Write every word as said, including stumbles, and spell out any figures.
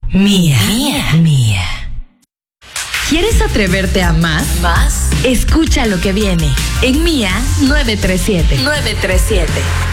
Mía. Mía. Mía. ¿Quieres atreverte a más? Más. Escucha lo que viene en Mía nueve tres siete. nueve tres siete.